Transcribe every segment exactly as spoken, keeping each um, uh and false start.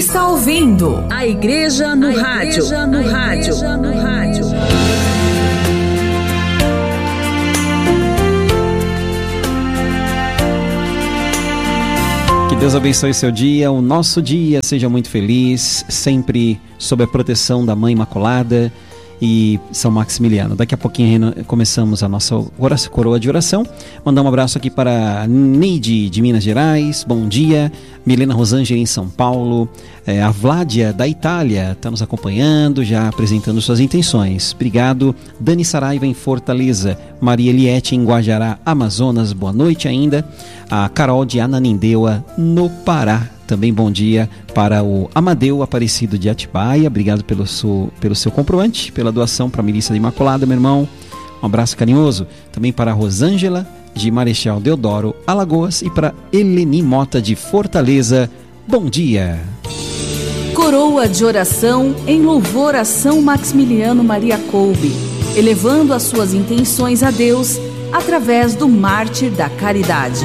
está ouvindo a Igreja no a Rádio. Igreja no a Rádio. Igreja no Rádio. Que Deus abençoe seu dia, o nosso dia, seja muito feliz, sempre sob a proteção da Mãe Imaculada e São Maximiliano. Daqui a pouquinho começamos a nossa oração, coroa de oração. Mandar um abraço aqui para Neide de Minas Gerais, bom dia. Milena Rosângela em São Paulo, é, a Vládia da Itália está nos acompanhando, já apresentando suas intenções. Obrigado. Dani Saraiva em Fortaleza, Maria Eliette em Guajará, Amazonas, boa noite ainda. A Carol de Ananindeua, no Pará, também bom dia para o Amadeu Aparecido de Atibaia, obrigado pelo seu, pelo seu comprovante, pela doação para a Milícia da Imaculada, meu irmão. Um abraço carinhoso. Também para a Rosângela de Marechal Deodoro, Alagoas, e para Eleni Mota de Fortaleza, bom dia. Coroa de oração em louvor a São Maximiliano Maria Kolbe, elevando as suas intenções a Deus através do mártir da caridade.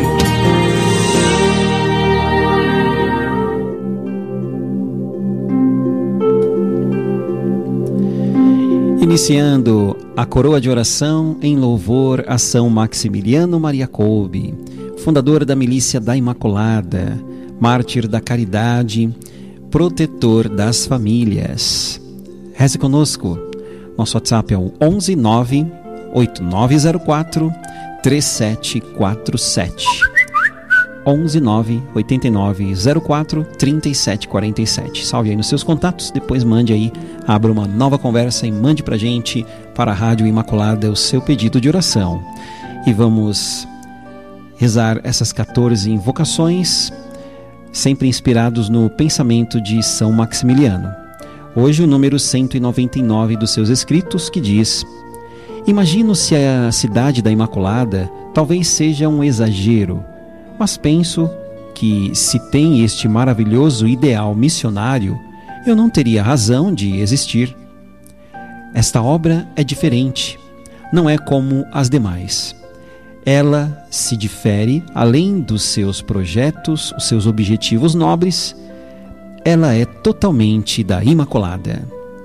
Iniciando a coroa de oração em louvor a São Maximiliano Maria Kolbe, fundador da Milícia da Imaculada, mártir da caridade, protetor das famílias. Reze conosco. Nosso WhatsApp é o onze nove oito nove zero quatro três sete quatro sete. onze nove oito nove zero quatro três sete quatro sete. Salve aí nos seus contatos, depois mande aí, abra uma nova conversa e mande pra gente, para a Rádio Imaculada, o seu pedido de oração. E vamos rezar essas quatorze invocações, sempre inspirados no pensamento de São Maximiliano. Hoje o número cento e noventa e nove dos seus escritos, que diz: imagino se a cidade da Imaculada talvez seja um exagero, mas penso que, se tem este maravilhoso ideal missionário, eu não teria razão de existir. Esta obra é diferente, não é como as demais. Ela se difere, além dos seus projetos, os seus objetivos nobres, ela é totalmente da Imaculada.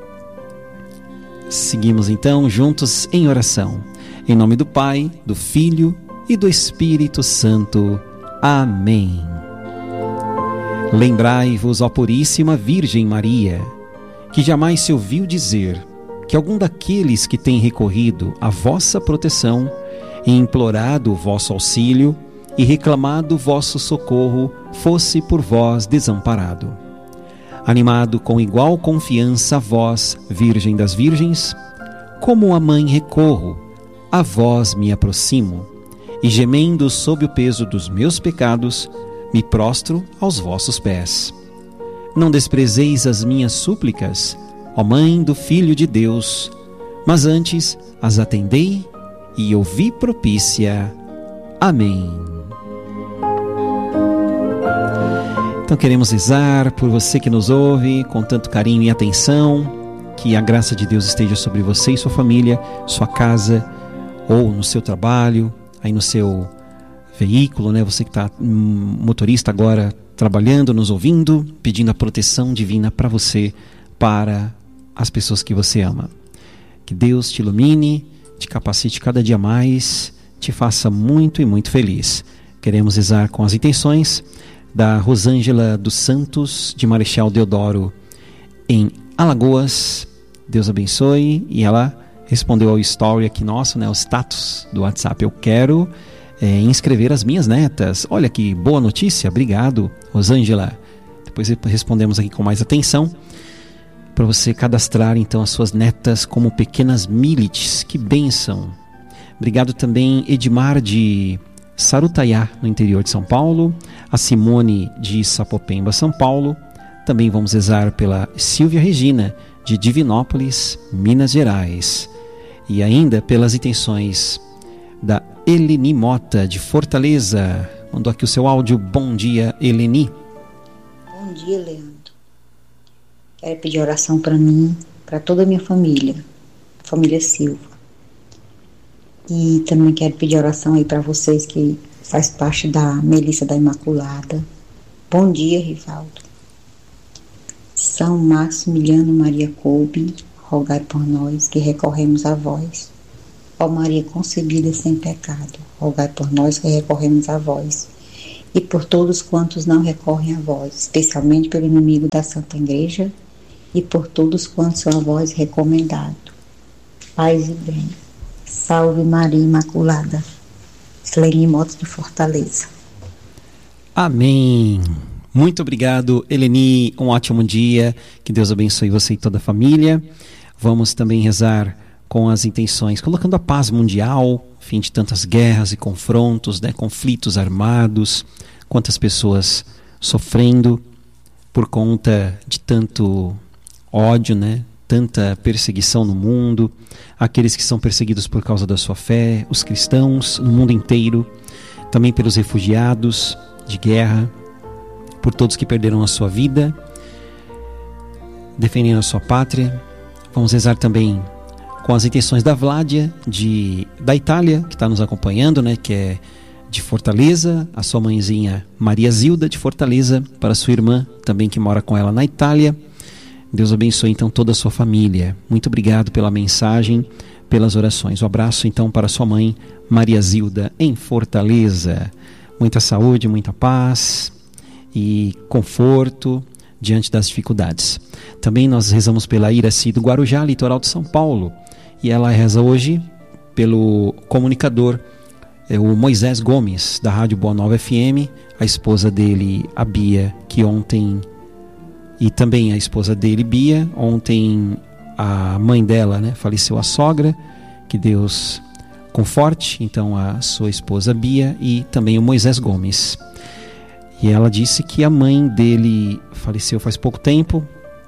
Seguimos então juntos em oração. Em nome do Pai, do Filho e do Espírito Santo. Amém. Lembrai-vos, ó Puríssima Virgem Maria, que jamais se ouviu dizer que algum daqueles que têm recorrido à vossa proteção e implorado o vosso auxílio e reclamado o vosso socorro fosse por vós desamparado. Animado com igual confiança a vós, Virgem das Virgens, como a mãe recorro, a vós me aproximo, e gemendo sob o peso dos meus pecados, me prostro aos vossos pés. Não desprezeis as minhas súplicas, ó Mãe do Filho de Deus, mas antes as atendei e ouvi propícia. Amém. Então queremos rezar por você que nos ouve com tanto carinho e atenção, que a graça de Deus esteja sobre você e sua família, sua casa ou no seu trabalho, aí no seu veículo, né? Você que está motorista agora trabalhando, nos ouvindo, pedindo a proteção divina para você, para as pessoas que você ama. Que Deus te ilumine, te capacite cada dia mais, te faça muito e muito feliz. Queremos rezar com as intenções da Rosângela dos Santos, de Marechal Deodoro, em Alagoas. Deus abençoe. E ela respondeu ao story aqui nosso, né, o status do WhatsApp: eu quero é, inscrever as minhas netas. Olha que boa notícia, obrigado, Rosângela. Depois respondemos aqui com mais atenção, para você cadastrar então as suas netas como pequenas milites. Que bênção. Obrigado também, Edmar de Sarutaiá, no interior de São Paulo, a Simone de Sapopemba, São Paulo. Também vamos rezar pela Silvia Regina, de Divinópolis, Minas Gerais. E ainda pelas intenções da Eleni Mota, de Fortaleza. Mandou aqui o seu áudio. Bom dia, Eleni. Bom dia, Leandro. Quero pedir oração para mim, para toda a minha família, família Silva. E também quero pedir oração aí para vocês que faz parte da Milícia da Imaculada. Bom dia, Rivaldo. São Maximiliano Maria Kolbe, rogai por nós que recorremos a vós. Ó Maria concebida sem pecado, rogai por nós que recorremos a vós. E por todos quantos não recorrem a vós, especialmente pelo inimigo da Santa Igreja, e por todos quantos são a vós recomendados. Paz e bem. Salve Maria Imaculada. Selene Motos de Fortaleza. Amém. Muito obrigado, Eleni. Um ótimo dia. Que Deus abençoe você e toda a família. Vamos também rezar com as intenções, colocando a paz mundial, fim de tantas guerras e confrontos, né, conflitos armados, quantas pessoas sofrendo por conta de tanto ódio, né, tanta perseguição no mundo, aqueles que são perseguidos por causa da sua fé, os cristãos no mundo inteiro, também pelos refugiados de guerra, por todos que perderam a sua vida, defendendo a sua pátria. Vamos rezar também com as intenções da Vládia, de, da Itália, que está nos acompanhando, né, que é de Fortaleza, a sua mãezinha Maria Zilda de Fortaleza, para a sua irmã também que mora com ela na Itália. Deus abençoe então toda a sua família. Muito obrigado pela mensagem, pelas orações. Um abraço então para a sua mãe Maria Zilda em Fortaleza. Muita saúde, muita paz e conforto diante das dificuldades. Também nós rezamos pela Iraci do Guarujá, litoral de São Paulo. E ela reza hoje pelo comunicador, é o Moisés Gomes, da Rádio Boa Nova F M, a esposa dele, a Bia, que ontem, e também a esposa dele, Bia, ontem a mãe dela, né, faleceu, a sogra, que Deus conforte, então a sua esposa Bia, e também o Moisés Gomes. E ela disse que a mãe dele faleceu faz pouco tempo,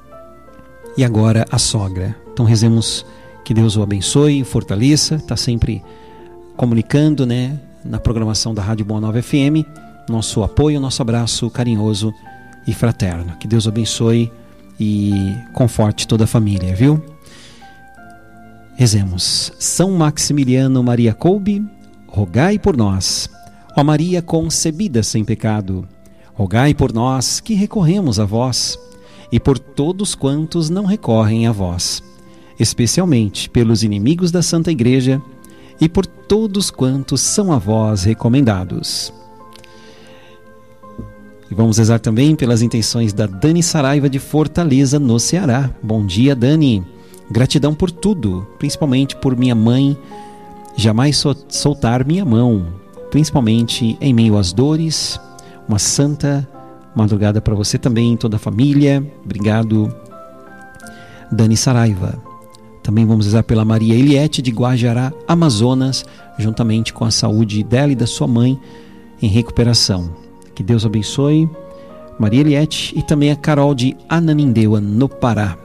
e agora a sogra. Então rezemos que Deus o abençoe, o fortaleça, está sempre comunicando, né, na programação da Rádio Boa Nova F M, nosso apoio, nosso abraço carinhoso e fraterno. Que Deus o abençoe e conforte toda a família, viu? Rezemos. São Maximiliano Maria Kolbe, rogai por nós. Ó Maria concebida sem pecado, rogai por nós que recorremos a vós, e por todos quantos não recorrem a vós, especialmente pelos inimigos da Santa Igreja e por todos quantos são a vós recomendados. E vamos rezar também pelas intenções da Dani Saraiva de Fortaleza, no Ceará. Bom dia, Dani. Gratidão por tudo, principalmente por minha mãe jamais soltar minha mão, principalmente em meio às dores. Uma santa madrugada para você também, toda a família. Obrigado, Dani Saraiva. Também vamos rezar pela Maria Eliette de Guajará, Amazonas, juntamente com a saúde dela e da sua mãe em recuperação. Que Deus abençoe Maria Eliette e também a Carol de Ananindeua, no Pará.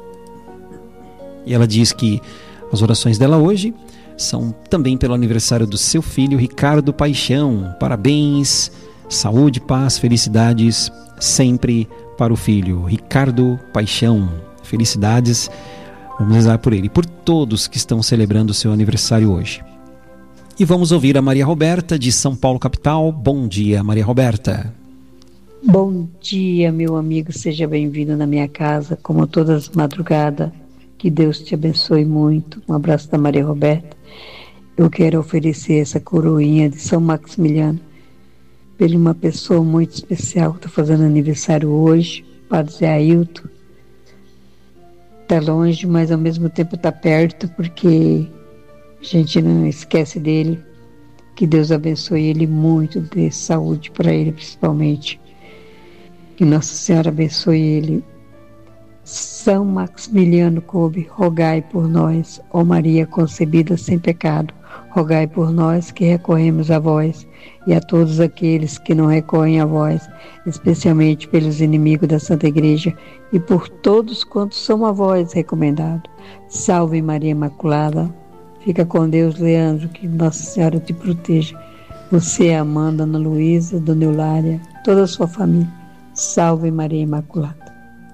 E ela diz que as orações dela hoje são também pelo aniversário do seu filho Ricardo Paixão. Parabéns, saúde, paz, felicidades sempre para o filho Ricardo Paixão. Felicidades. Vamos rezar por ele e por todos que estão celebrando o seu aniversário hoje. E vamos ouvir a Maria Roberta de São Paulo, capital. Bom dia, Maria Roberta. Bom dia, meu amigo. Seja bem-vindo na minha casa, como todas as madrugadas. Que Deus te abençoe muito. Um abraço da Maria Roberta. Eu quero oferecer essa coroinha de São Maximiliano pela uma pessoa muito especial que está fazendo aniversário hoje, Padre Zé Ailton. Está longe, mas ao mesmo tempo está perto, porque a gente não esquece dele. Que Deus abençoe ele muito, dê saúde para ele principalmente. Que Nossa Senhora abençoe ele. São Maximiliano Kolbe, rogai por nós. Ó Maria concebida sem pecado, rogai por nós que recorremos a vós e a todos aqueles que não recorrem a vós, especialmente pelos inimigos da Santa Igreja e por todos quantos são a vós recomendados. Salve Maria Imaculada. Fica com Deus, Leandro, que Nossa Senhora te proteja. Você, Amanda, Ana Luísa, Dona Eulália, toda a sua família. Salve Maria Imaculada.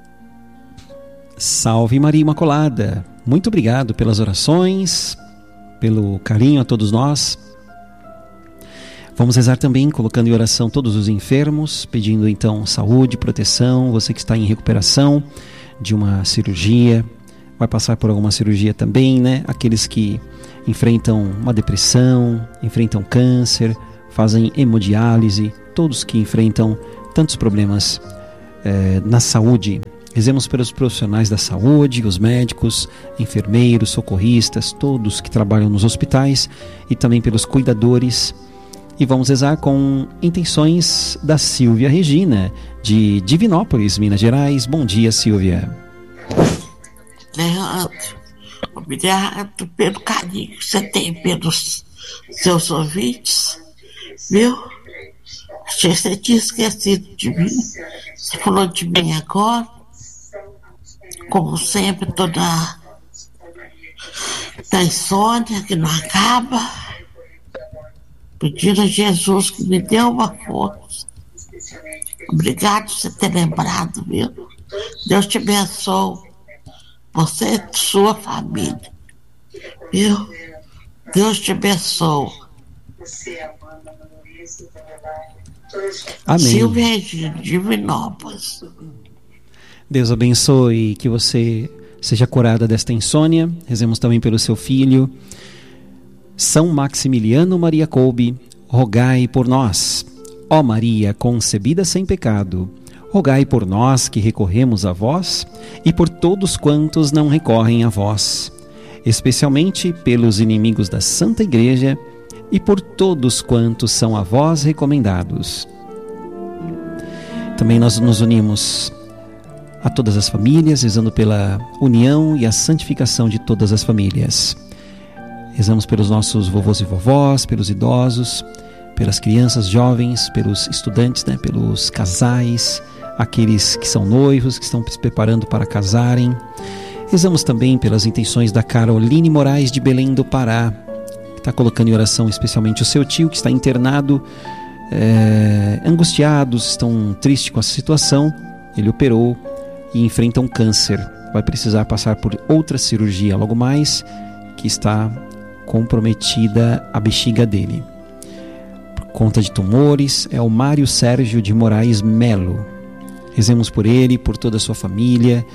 Salve Maria Imaculada. Muito obrigado pelas orações, pelo carinho a todos nós. Vamos rezar também, colocando em oração todos os enfermos, pedindo então saúde, proteção, você que está em recuperação, de uma cirurgia, vai passar por alguma cirurgia também, né? Aqueles que enfrentam uma depressão, enfrentam câncer, fazem hemodiálise, todos que enfrentam tantos problemas eh, na saúde. Rezemos pelos profissionais da saúde, os médicos, enfermeiros, socorristas, todos que trabalham nos hospitais e também pelos cuidadores. E vamos rezar com intenções da Silvia Regina, de Divinópolis, Minas Gerais. Bom dia, Silvia. Leandro, obrigado pelo carinho que você tem pelos seus ouvintes, viu? Achei que você tinha esquecido de mim. Você falou de mim agora. Como sempre, toda da insônia que não acaba. Pedindo a Jesus que me dê uma força. Obrigado por você ter lembrado, viu? Deus te abençoe. Você e sua família. Viu? Deus te abençoe. Amém. Silvia de Divinópolis. Deus abençoe, que você seja curada desta insônia. Rezemos também pelo seu filho. São Maximiliano Maria Kolbe, rogai por nós. Ó Maria, concebida sem pecado, rogai por nós que recorremos a vós e por todos quantos não recorrem a vós, especialmente pelos inimigos da Santa Igreja e por todos quantos são a vós recomendados. Também nós nos unimos a todas as famílias, rezando pela união e a santificação de todas as famílias. Rezamos pelos nossos vovôs e vovós, pelos idosos, pelas crianças, jovens, pelos estudantes, né, pelos casais, aqueles que são noivos, que estão se preparando para casarem. Rezamos também pelas intenções da Caroline Moraes de Belém do Pará, que está colocando em oração especialmente o seu tio, que está internado, é, angustiados, estão tristes com essa situação. Ele operou e enfrenta um câncer, vai precisar passar por outra cirurgia logo mais, que está comprometida a bexiga dele. Por conta de tumores, é o Mário Sérgio de Moraes Melo. Rezemos por ele, por toda a sua família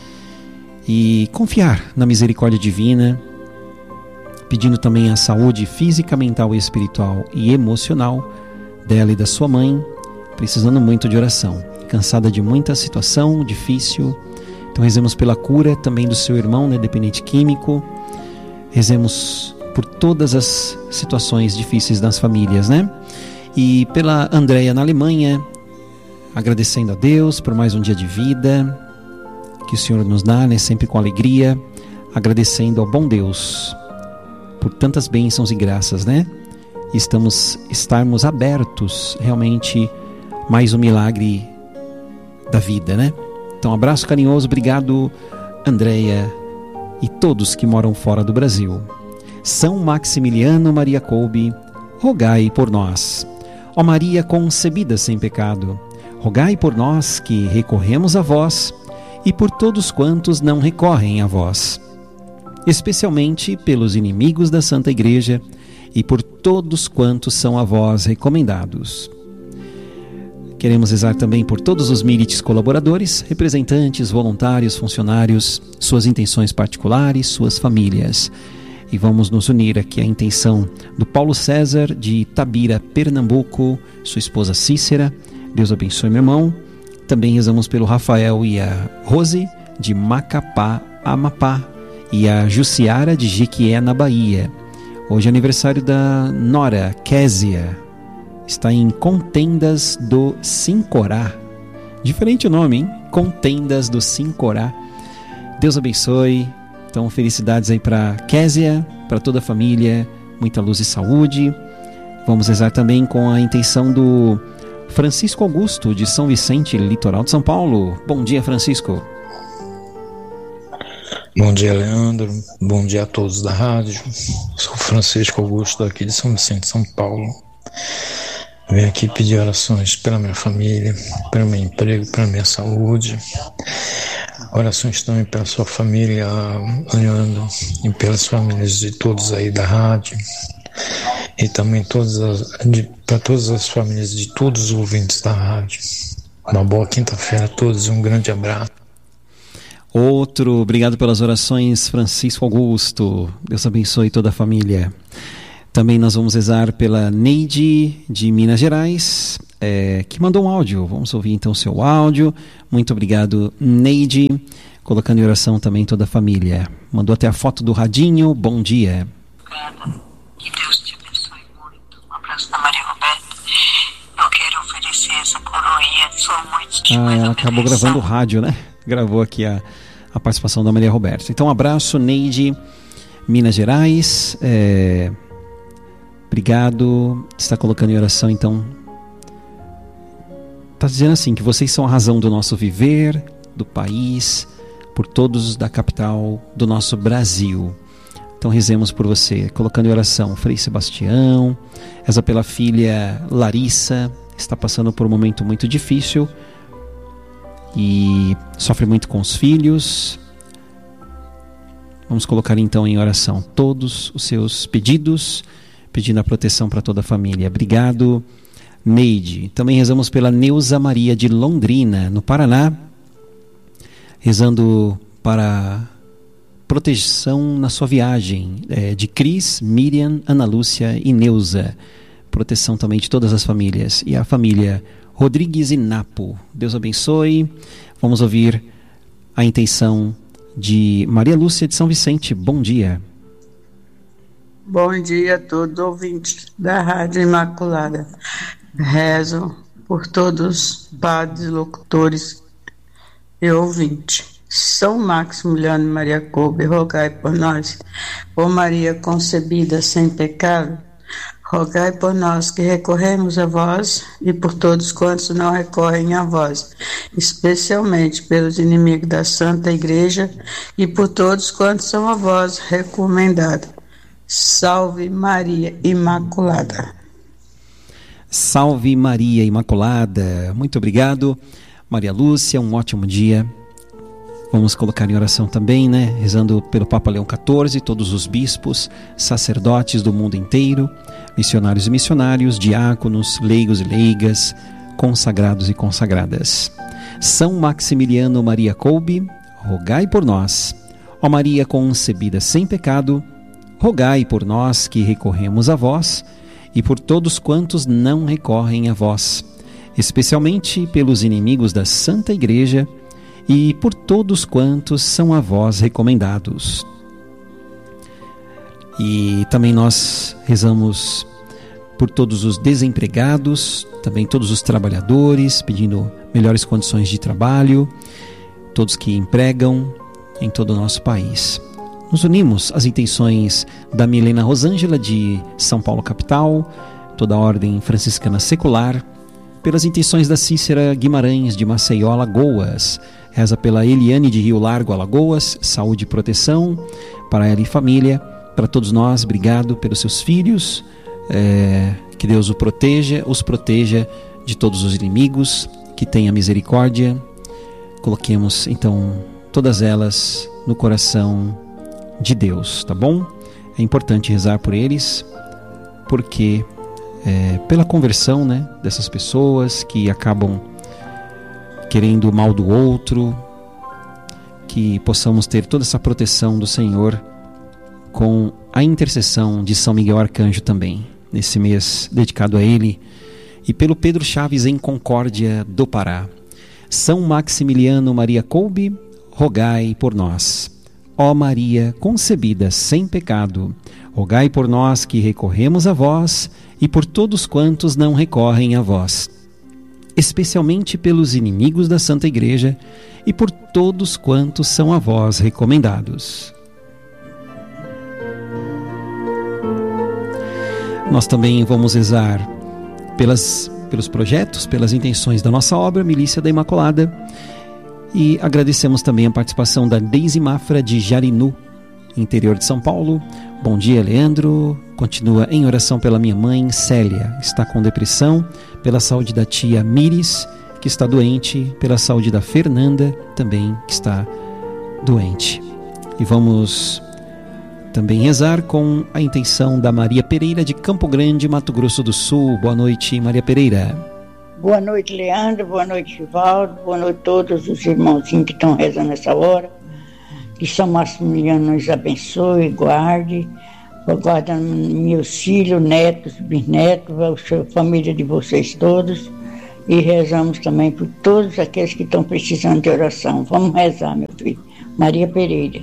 e confiar na misericórdia divina, pedindo também a saúde física, mental, espiritual e emocional dela e da sua mãe, precisando muito de oração, cansada de muita situação difícil. Então rezemos pela cura também do seu irmão, né, dependente químico. Rezemos por todas as situações difíceis das famílias, né? E pela Andréia na Alemanha, agradecendo a Deus por mais um dia de vida que o Senhor nos dá, né, sempre com alegria, agradecendo ao bom Deus por tantas bênçãos e graças, né? E estamos estarmos abertos realmente mais um milagre da vida, né? Então, um abraço carinhoso, obrigado, Andréia e todos que moram fora do Brasil. São Maximiliano Maria Kolbe, rogai por nós. Ó Maria concebida sem pecado, rogai por nós que recorremos a vós e por todos quantos não recorrem a vós, especialmente pelos inimigos da Santa Igreja e por todos quantos são a vós recomendados. Queremos rezar também por todos os milites colaboradores, representantes, voluntários, funcionários, suas intenções particulares, suas famílias. E vamos nos unir aqui à intenção do Paulo César de Itabira, Pernambuco, sua esposa Cícera. Deus abençoe, meu irmão. Também rezamos pelo Rafael e a Rose de Macapá, Amapá, e a Jussiara de Jequié, na Bahia. Hoje é aniversário da Nora Késia. Está em Contendas do Sincorá. Diferente o nome, hein? Contendas do Sincorá. Deus abençoe. Então, felicidades aí para Késia, para toda a família, muita luz e saúde. Vamos rezar também com a intenção do Francisco Augusto, de São Vicente, litoral de São Paulo. Bom dia, Francisco. Bom dia, Leandro. Bom dia a todos da rádio. Sou Francisco Augusto, aqui de São Vicente, São Paulo. Venho aqui pedir orações pela minha família, pelo meu emprego, pela minha saúde. Orações também pela sua família, Leandro, e pelas famílias de todos aí da rádio. E também todas as, para todas as famílias de todos os ouvintes da rádio. Uma boa quinta-feira a todos e um grande abraço. Outro, obrigado pelas orações, Francisco Augusto. Deus abençoe toda a família. Também nós vamos rezar pela Neide de Minas Gerais, é, que mandou um áudio. Vamos ouvir então o seu áudio. Muito obrigado, Neide. Colocando em oração também toda a família. Mandou até a foto do radinho. Bom dia. Obrigada. Que Deus te abençoe muito. Um abraço da Maria Roberta. Eu quero oferecer essa coroinha. Sou muito de Ah, ela acabou gravando o rádio, né? Gravou aqui a, a participação da Maria Roberta. Então, um abraço, Neide, Minas Gerais. É, obrigado. Está colocando em oração, então. Está dizendo assim, que vocês são a razão do nosso viver, do país, por todos da capital do nosso Brasil. Então rezemos por você, colocando em oração Frei Sebastião, reza pela filha Larissa, está passando por um momento muito difícil e sofre muito com os filhos. Vamos colocar então em oração todos os seus pedidos, pedindo a proteção para toda a família. Obrigado, Neide. Também rezamos pela Neuza Maria de Londrina, no Paraná, rezando para proteção na sua viagem, é, de Cris, Miriam, Ana Lúcia e Neuza. Proteção também de todas as famílias. E a família Rodrigues e Napo. Deus abençoe. Vamos ouvir a intenção de Maria Lúcia de São Vicente. Bom dia. Bom dia a todos ouvintes da Rádio Imaculada. Rezo por todos os padres, locutores e ouvintes. São Maximiliano e Maria Kolbe, rogai por nós. Ó Maria concebida sem pecado, rogai por nós que recorremos a vós e por todos quantos não recorrem a vós, especialmente pelos inimigos da Santa Igreja e por todos quantos são a vós recomendados. Salve Maria Imaculada. Salve Maria Imaculada. Muito obrigado, Maria Lúcia, um ótimo dia. Vamos colocar em oração também, né? Rezando pelo Papa Leão quatorze, todos os bispos, sacerdotes do mundo inteiro, missionários e missionários, diáconos, leigos e leigas, consagrados e consagradas. São Maximiliano Maria Kolbe, rogai por nós. Ó Maria concebida sem pecado, rogai por nós que recorremos a vós e por todos quantos não recorrem a vós, especialmente pelos inimigos da Santa Igreja e por todos quantos são a vós recomendados. E também nós rezamos por todos os desempregados, também todos os trabalhadores, pedindo melhores condições de trabalho, todos que empregam em todo o nosso país. Nos unimos às intenções da Milena Rosângela de São Paulo capital, toda a ordem franciscana secular, pelas intenções da Cícera Guimarães de Maceió, Alagoas. Reza pela Eliane de Rio Largo, Alagoas, saúde e proteção para ela e família, para todos nós. Obrigado pelos seus filhos, é, que Deus o proteja, os proteja de todos os inimigos, que tenha misericórdia. Coloquemos então todas elas no coração de Deus, tá bom? É importante rezar por eles, porque é, pela conversão, né, dessas pessoas que acabam querendo o mal do outro, que possamos ter toda essa proteção do Senhor com a intercessão de São Miguel Arcanjo também, nesse mês dedicado a ele, e pelo Pedro Chaves em Concórdia do Pará. São Maximiliano Maria Kolbe, rogai por nós. Ó Maria concebida sem pecado, rogai por nós que recorremos a vós e por todos quantos não recorrem a vós, especialmente pelos inimigos da Santa Igreja e por todos quantos são a vós recomendados. Nós também vamos rezar pelas, pelos projetos, pelas intenções da nossa obra, Milícia da Imaculada, e agradecemos também a participação da Deise Mafra de Jarinu, interior de São Paulo. Bom dia, Leandro. Continua em oração pela minha mãe, Célia, está com depressão, pela saúde da tia Miris, que está doente, pela saúde da Fernanda, também, que está doente. E vamos também rezar com a intenção da Maria Pereira de Campo Grande, Mato Grosso do Sul. Boa noite, Maria Pereira. Boa noite, Leandro. Boa noite, Givaldo. Boa noite a todos os irmãozinhos que estão rezando nessa hora. que São Maximiliano nos abençoe e guarde, guarda meus filhos, netos, bisnetos, a família de vocês todos, e rezamos também por todos aqueles que estão precisando de oração. Vamos rezar, meu filho. Maria Pereira.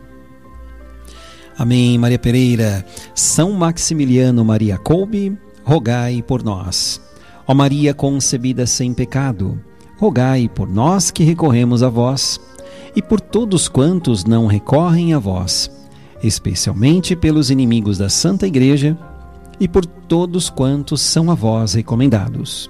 Amém, Maria Pereira. São Maximiliano Maria Kolbe, rogai por nós. Ó Maria concebida sem pecado, rogai por nós que recorremos a vós, e por todos quantos não recorrem a vós, especialmente pelos inimigos da Santa Igreja, e por todos quantos são a vós recomendados.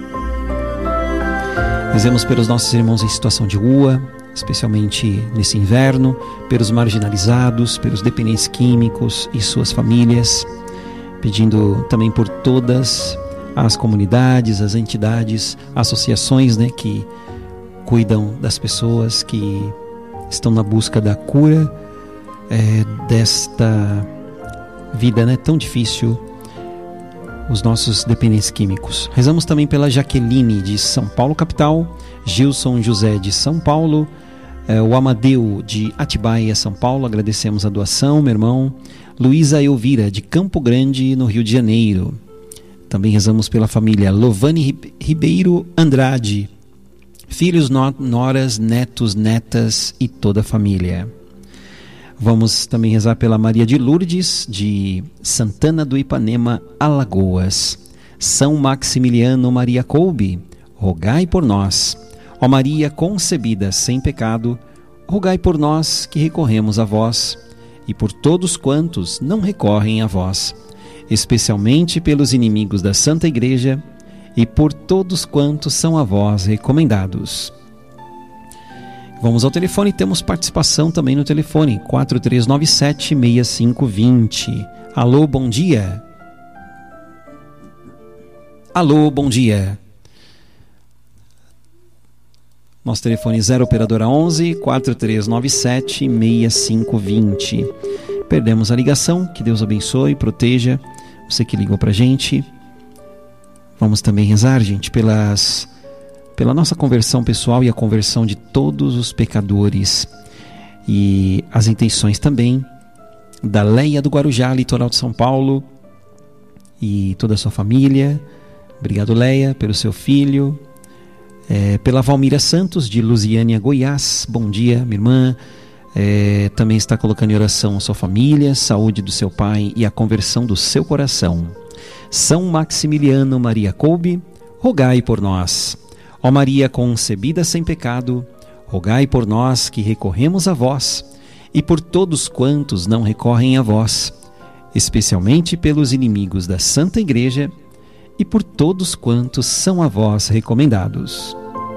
Rezemos pelos nossos irmãos em situação de rua, especialmente nesse inverno, pelos marginalizados, pelos dependentes químicos e suas famílias, pedindo também por todas as comunidades, as entidades, associações, né, que cuidam das pessoas que estão na busca da cura é, desta vida, né, tão difícil, os nossos dependentes químicos. Rezamos também pela Jaqueline de São Paulo capital, Gilson José de São Paulo, é, o Amadeu de Atibaia, São Paulo, agradecemos a doação, meu irmão. Luísa Elvira de Campo Grande, no Rio de Janeiro. Também rezamos pela família Lovane Ribeiro Andrade, filhos, noras, netos, netas e toda a família. Vamos também rezar pela Maria de Lourdes, de Santana do Ipanema, Alagoas. São Maximiliano Maria Kolbe, rogai por nós. Ó Maria concebida sem pecado, rogai por nós que recorremos a vós, e por todos quantos não recorrem a vós, especialmente pelos inimigos da Santa Igreja, e por todos quantos são a vós recomendados. Vamos ao telefone, temos participação também no telefone, quatro três nove sete, seis cinco dois zero. Alô, bom dia. Alô, bom dia. Nosso telefone zero operadora onze, quatro três nove sete, seis cinco dois zero. Perdemos a ligação, que Deus abençoe e proteja você que ligou pra gente. Vamos também rezar, gente, pelas... pela nossa conversão pessoal e a conversão de todos os pecadores, e as intenções também da Leia do Guarujá, litoral de São Paulo, e toda a sua família. Obrigado, Leia, pelo seu filho, é, pela Valmira Santos de Lusiânia, Goiás. Bom dia, minha irmã. É, também está colocando em oração a sua família, saúde do seu pai e a conversão do seu coração. São Maximiliano Maria Kolbe, rogai por nós. Ó Maria concebida sem pecado, rogai por nós que recorremos a vós, e por todos quantos não recorrem a vós, especialmente pelos inimigos da Santa Igreja, e por todos quantos são a vós recomendados.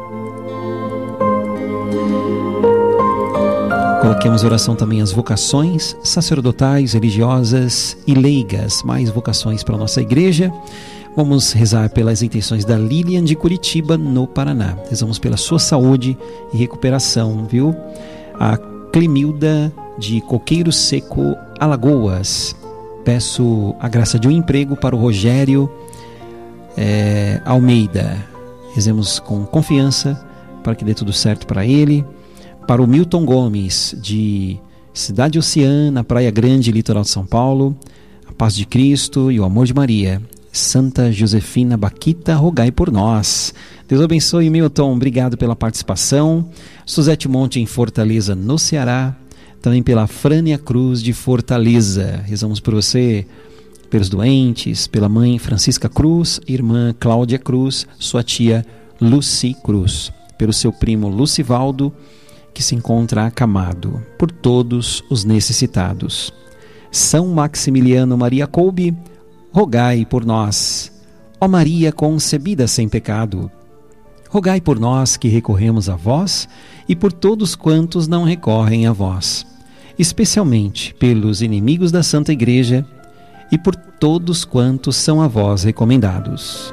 Coloquemos em oração também as vocações sacerdotais, religiosas e leigas, mais vocações para a nossa igreja. Vamos rezar pelas intenções da Lilian de Curitiba, no Paraná. Rezamos pela sua saúde e recuperação, viu? A Clemilda de Coqueiro Seco, Alagoas. Peço a graça de um emprego para o Rogério é, Almeida. Rezemos com confiança para que dê tudo certo para ele. Para o Milton Gomes, de Cidade Oceana, Praia Grande, litoral de São Paulo. A paz de Cristo e o amor de Maria. Santa Josefina Baquita, rogai por nós. Deus abençoe, Milton, obrigado pela participação. Suzete Monte em Fortaleza, no Ceará. Também pela Frânia Cruz de Fortaleza. Rezamos por você, pelos doentes, pela mãe Francisca Cruz, irmã Cláudia Cruz, sua tia Luci Cruz, pelo seu primo Lucivaldo, que se encontra acamado, por todos os necessitados. São Maximiliano Maria Kolbe, rogai por nós. Ó Maria concebida sem pecado, rogai por nós que recorremos a vós, e por todos quantos não recorrem a vós, especialmente pelos inimigos da Santa Igreja, e por todos quantos são a vós recomendados.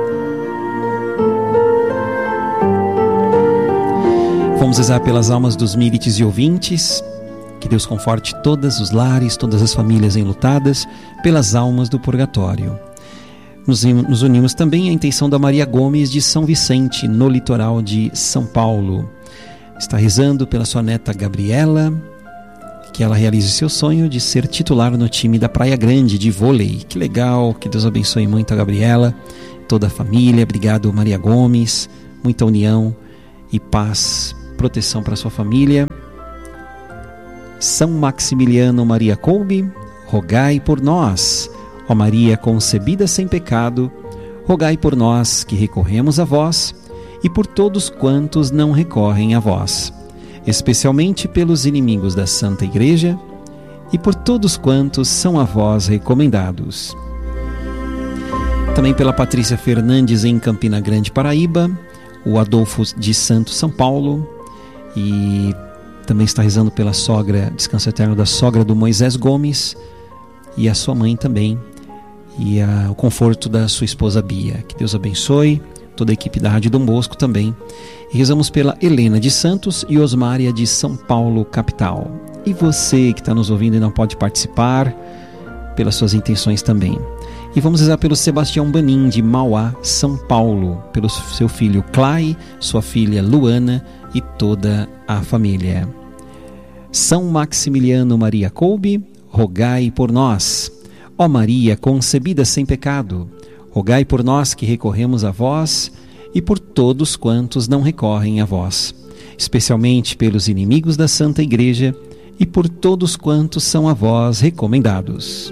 Vamos rezar pelas almas dos milites e ouvintes. Que Deus conforte todos os lares, todas as famílias enlutadas, pelas almas do purgatório. Nos, nos unimos também à intenção da Maria Gomes de São Vicente, no litoral de São Paulo. está rezando pela sua neta Gabriela, que ela realize seu sonho de ser titular no time da Praia Grande de vôlei. Que legal, que Deus abençoe muito a Gabriela, toda a família. Obrigado, Maria Gomes, muita união e paz, proteção para sua família. São Maximiliano Maria Kolbe, rogai por nós. Ó Maria concebida sem pecado, rogai por nós que recorremos a vós e por todos quantos não recorrem a vós, especialmente pelos inimigos da Santa Igreja e por todos quantos são a vós recomendados. Também pela Patrícia Fernandes em Campina Grande, Paraíba, o Adolfo de Santos, São Paulo, e também está rezando pela sogra, descanso eterno da sogra do Moisés Gomes, e a sua mãe também, e a, o conforto da sua esposa Bia. Que Deus abençoe toda a equipe da Rádio Dom Bosco também. E rezamos pela Helena de Santos e Osmária de São Paulo, capital. E você que está nos ouvindo e não pode participar, pelas suas intenções também. E vamos rezar pelo Sebastião Banin de Mauá, São Paulo, pelo seu filho Clay, sua filha Luana e toda a família. São Maximiliano Maria Kolbe, rogai por nós. Ó Maria concebida sem pecado, rogai por nós que recorremos a vós e por todos quantos não recorrem a vós, especialmente pelos inimigos da Santa Igreja e por todos quantos são a vós recomendados.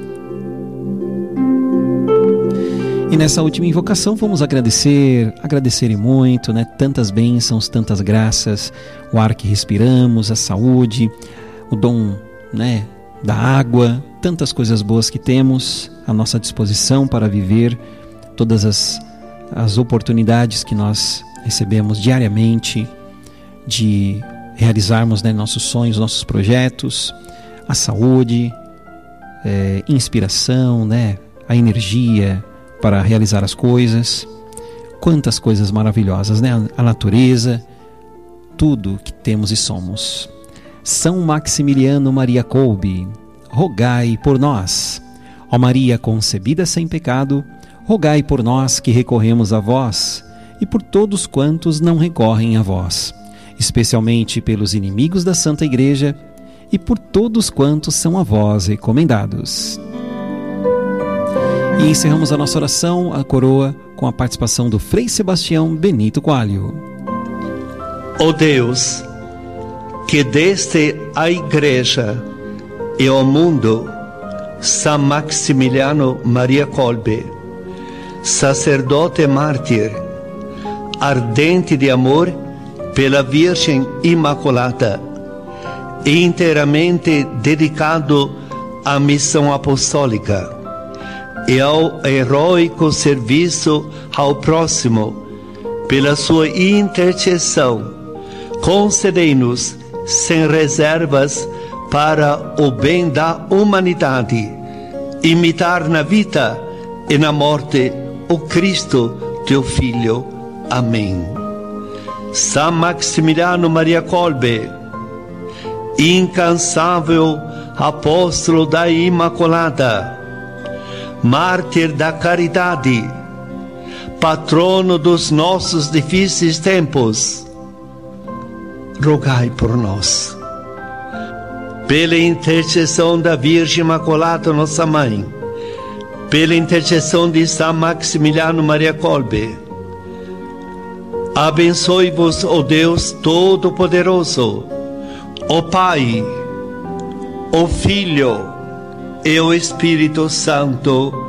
E nessa última invocação vamos agradecer, agradecer e muito, né? Tantas bênçãos, tantas graças, o ar que respiramos, a saúde, o dom, né, da água, tantas coisas boas que temos à nossa disposição para viver, todas as, as oportunidades que nós recebemos diariamente de realizarmos, né, nossos sonhos, nossos projetos, a saúde, é, inspiração, né, a energia para realizar as coisas. Quantas coisas maravilhosas, né? A natureza, tudo que temos e somos. São Maximiliano Maria Kolbe, rogai por nós. Ó Maria concebida sem pecado, rogai por nós que recorremos a vós e por todos quantos não recorrem a vós, especialmente pelos inimigos da Santa Igreja e por todos quantos são a vós recomendados. E encerramos a nossa oração, a coroa, com a participação do Frei Sebastião Benito Coalho. Ó Deus, que deste à Igreja e ao mundo São Maximiliano Maria Kolbe, sacerdote mártir, ardente de amor pela Virgem Imaculada e inteiramente dedicado à missão apostólica e ao heróico serviço ao próximo, pela sua intercessão, concedei-nos sem reservas para o bem da humanidade, imitar na vida e na morte o Cristo, teu Filho. Amém. São Maximiliano Maria Kolbe, incansável apóstolo da Imaculada, mártir da caridade, patrono dos nossos difíceis tempos, rogai por nós. Pela intercessão da Virgem Imaculada, nossa Mãe, pela intercessão de São Maximiliano Maria Kolbe, abençoe-vos, ó Deus Todo-Poderoso, o Pai, o Filho e o Espírito Santo.